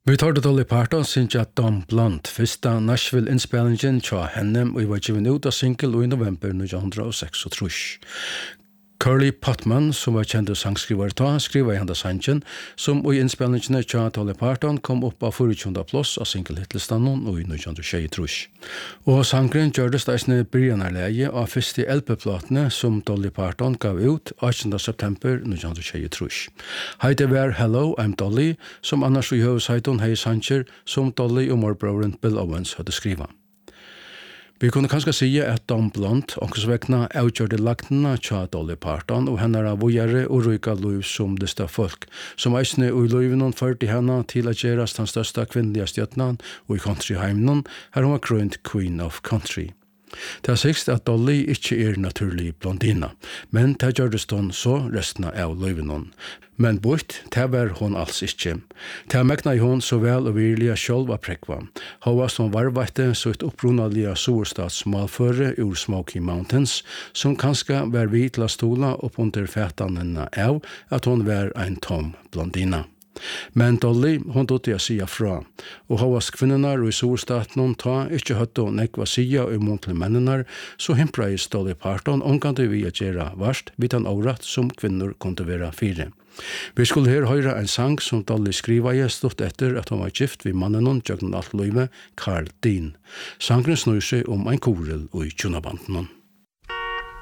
Vi tar det Dolly Parton synes at Dumb Blonde, første Nashville-innspillingen tja henne, og var givet ut av single i november 1936. Curly Putman, som var kjent sangskriver skriver i handa sangen, som i innspillingene tja Dolly Parton kom opp av 24. plass av single-hitlistan i 1923. Og sangren gjørdes deisne byrjanarleie av første LP-platene som Dolly Parton gav ut 18. september 1923. Heide var Hello, I'm Dolly, som annars i høvesheiton hei sanger som Dolly og morbrøren Bill Owens hadde skriva. Vi kunne kanskje si at Dumb Blonde omkring avgjørte laktene tja Dolly Parton og henne av vågjere og ryka liv som disse folk, som eisne og i liven førte henne til å gjøre den største kvinnelige stjøtnen og i countryheimen, her hun var crowned Queen of Country. Det sikst at Dolly ikke naturlig blondina, men det gjørdes hun så resten av liven. Men bort, det var hun alls ikke. Det megna hun så vel og virkelig selv av prekva. Hun var som varvete så et opprunalige storstadsmalføre ur Smoky Mountains, som kanskje var vidt til å stola opp under fætanene av at hun var en tom blondina. Men Dolly, hun dotte jeg sia fra, og havas kvinnenar og i storstaten ta ikke høtte og nekva sia og mot mennene, så himpreis Dolly Parton omgande vi å gjøre varst vid den året som kvinner kunne være fire. Vi skulle her høre en sang som Dolly skriva i stått etter at hun var gift vid mannen Jøgnen alt løyve, Carl Dean. Sangren snur seg om en korel og i tjunabanden.